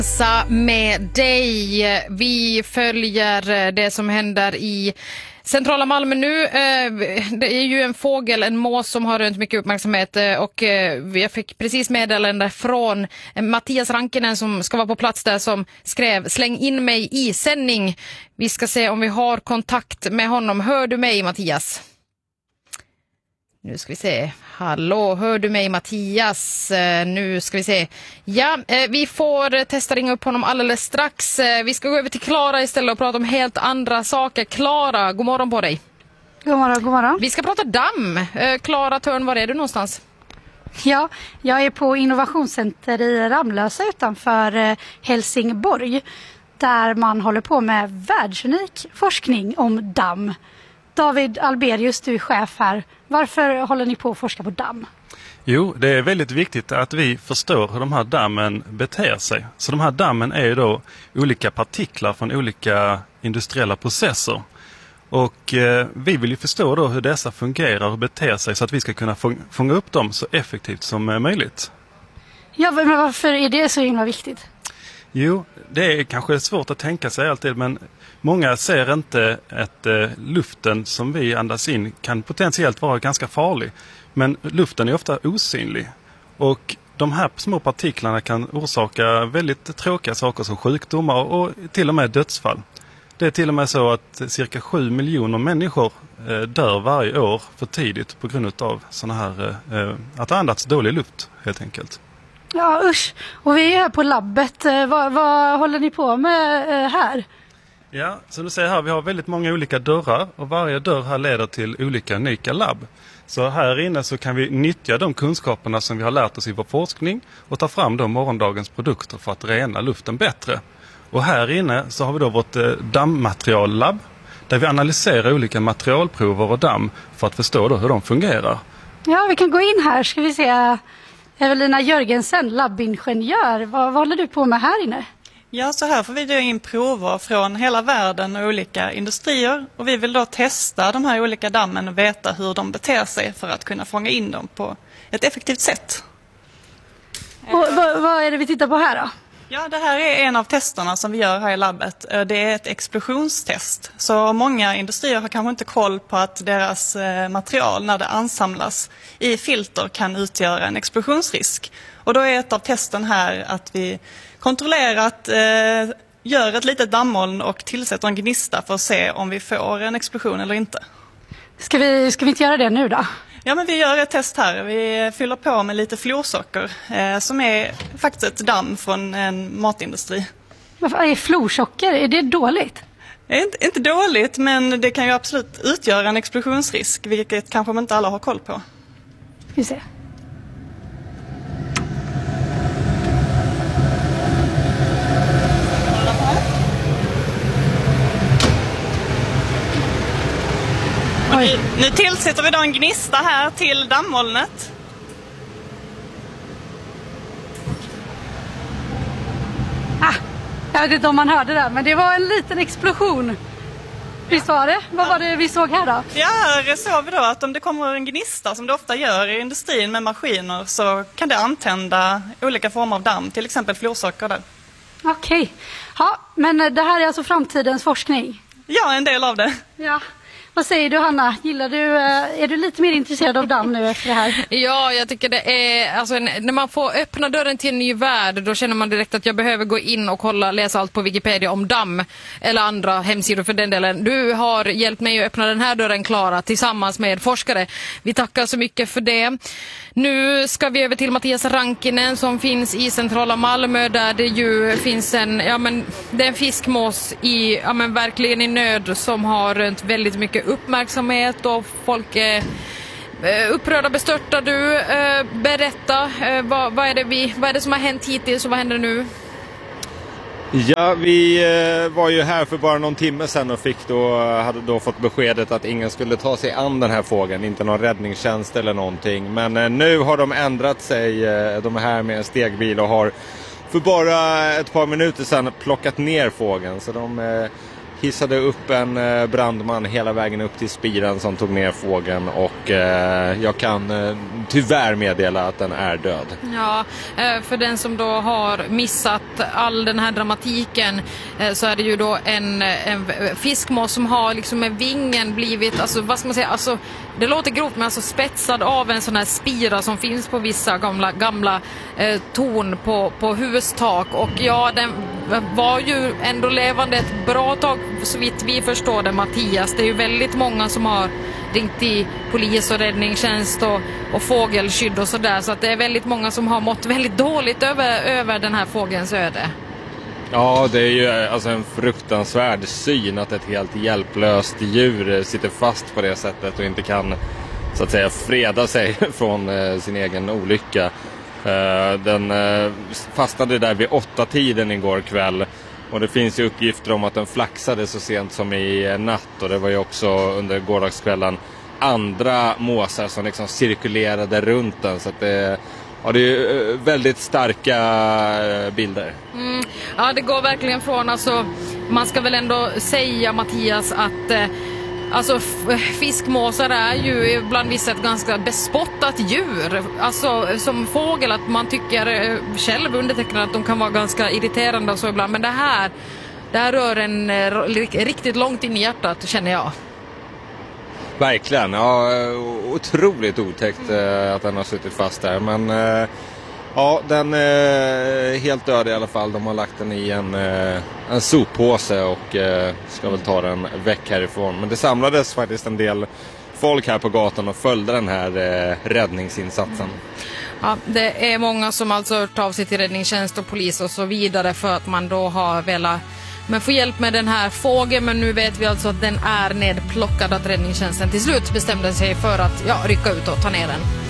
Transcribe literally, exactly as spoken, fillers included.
Med dig. Vi följer det som händer i centrala Malmö nu. Det är ju en fågel, en mås som har rönt mycket uppmärksamhet, och jag fick precis meddelande från Mattias Rankinen som ska vara på plats där, som skrev: släng in mig i sändning. Vi ska se om vi har kontakt med honom. Hör du mig, Mattias? Nu ska vi se. Hallå, hör du mig, Mattias? Nu ska vi se. Ja, vi får testa ringa upp honom alldeles strax. Vi ska gå över till Klara istället och prata om helt andra saker. Klara, god morgon på dig. God morgon, god morgon. Vi ska prata damm. Klara Törn, var är du någonstans? Ja, jag är på Innovationscenter i Ramlösa utanför Helsingborg, där man håller på med världsunik forskning om damm. David Alberius, du är chef här. Varför håller ni på att forska på damm? Jo, det är väldigt viktigt att vi förstår hur de här dammen beter sig. Så de här dammen är ju då olika partiklar från olika industriella processer. Och eh, vi vill ju förstå då hur dessa fungerar och beter sig, så att vi ska kunna fånga upp dem så effektivt som möjligt. Ja, men varför är det så himla viktigt? Jo, det är kanske svårt att tänka sig alltid, men många ser inte att eh, luften som vi andas in kan potentiellt vara ganska farlig. Men luften är ofta osynlig, och de här små partiklarna kan orsaka väldigt tråkiga saker som sjukdomar och till och med dödsfall. Det är till och med så att cirka sju miljoner människor eh, dör varje år för tidigt på grund av såna här, eh, att det andats dålig luft helt enkelt. Ja, usch. Och vi är här på labbet. Vad, vad håller ni på med här? Ja, som du säger här, vi har väldigt många olika dörrar, och varje dörr här leder till olika unika labb. Så här inne så kan vi nyttja de kunskaperna som vi har lärt oss i vår forskning och ta fram de morgondagens produkter för att rena luften bättre. Och här inne så har vi då vårt eh, dammmateriallabb, där vi analyserar olika materialprover och damm för att förstå då hur de fungerar. Ja, vi kan gå in här. Ska vi se. Evelina Jörgensen, labbingenjör. Vad, vad håller du på med här inne? Ja, så här får vi då in prover från hela världen och olika industrier. Och vi vill då testa de här olika dammen och veta hur de beter sig för att kunna fånga in dem på ett effektivt sätt. Och vad, vad är det vi tittar på här då? Ja, det här är en av testerna som vi gör här i labbet. Det är ett explosionstest. Så många industrier har kanske inte koll på att deras material när det ansamlas i filter kan utgöra en explosionsrisk. Och då är ett av testen här att vi kontrollerat eh, gör ett litet dammoln och tillsätter en gnista för att se om vi får en explosion eller inte. Ska vi, ska vi inte göra det nu då? Ja, men vi gör ett test här. Vi fyller på med lite florsocker eh, som är faktiskt ett damm från en matindustri. Vad är florsocker? Är det dåligt? Det är inte, inte dåligt, men det kan ju absolut utgöra en explosionsrisk, vilket kanske inte alla har koll på. Vi ser. Nu, nu tillsätter vi då en gnista här till dammolnet. Ah, jag vet inte om man hörde det, men det var en liten explosion. Visst var det? Vad var det vi såg här då? Ja, här såg vi då att om det kommer en gnista, som det ofta gör i industrin med maskiner, så kan det antända olika former av damm, till exempel florsocker där. Okej. Okay. Ja, men det här är alltså framtidens forskning? Ja, en del av det. Ja. Vad säger du, Hanna? Gillar du, är du lite mer intresserad av damm nu efter det här? Ja, jag tycker det är, alltså, när man får öppna dörren till en ny värld, då känner man direkt att jag behöver gå in och kolla, läsa allt på Wikipedia om damm, eller andra hemsidor för den delen. Du har hjälpt mig att öppna den här dörren, Klara, tillsammans med forskare. Vi tackar så mycket för det. Nu ska vi över till Mattias Rankinen som finns i centrala Malmö, där det ju finns en, ja men det är en fiskmås i, ja men verkligen i nöd, som har rönt väldigt mycket uppmärksamhet och folk är upprörda, bestörta. Du, eh, berätta, eh, vad, vad, är det vi, vad är det som har hänt hittills och vad händer nu? Ja, vi eh, var ju här för bara någon timme sedan och fick då, hade då fått beskedet att ingen skulle ta sig an den här fågeln, inte någon räddningstjänst eller någonting. Men eh, nu har de ändrat sig, eh, de är här med en stegbil och har för bara ett par minuter sedan plockat ner fågeln. Så de eh, hissade upp en eh, brandman hela vägen upp till spiran som tog ner fågeln och eh, jag kan eh, tyvärr meddela att den är död. Ja, eh, för den som då har missat all den här dramatiken eh, så är det ju då en, en fiskmås som har liksom med vingen blivit, alltså vad ska man säga, alltså det låter grovt men alltså spetsad av en sån här spira som finns på vissa gamla, gamla eh, torn på, på hustak och ja, den var ju ändå levande ett bra tag så vitt vi förstår det, Mattias. Det är ju väldigt många som har ringt i polis och räddningstjänst och, och fågelskydd och sådär, så att det är väldigt många som har mått väldigt dåligt över, över den här fågelns öde. Ja, det är ju alltså en fruktansvärd syn att ett helt hjälplöst djur sitter fast på det sättet och inte kan så att säga freda sig från eh, sin egen olycka. Eh, den eh, fastnade där vid åtta tiden igår kväll och det finns ju uppgifter om att den flaxade så sent som i natt och det var ju också under gårdagskvällen andra måsar som liksom cirkulerade runt den, så att det Ja, det är väldigt starka bilder. Mm, ja, det går verkligen från, alltså, man ska väl ändå säga, Mattias, att eh, alltså, fiskmåsar är ju bland vissa ett ganska bespottat djur. Alltså som fågel, att man tycker eh, själv undertecknat att de kan vara ganska irriterande och så ibland. Men det här, det här rör en eh, riktigt långt in i hjärtat, känner jag. Verkligen, ja, otroligt otäckt eh, att den har suttit fast där, men eh, ja, den är helt död i alla fall. De har lagt den i en, eh, en soppåse och eh, ska väl ta den väck härifrån. Men det samlades faktiskt en del folk här på gatan och följde den här eh, räddningsinsatsen. Ja, det är många som alltså hört av sig till räddningstjänst och polis och så vidare för att man då har velat men få hjälp med den här fågeln, men nu vet vi alltså att den är nedplockad, att räddningstjänsten till slut bestämde sig för att ja, rycka ut och ta ner den.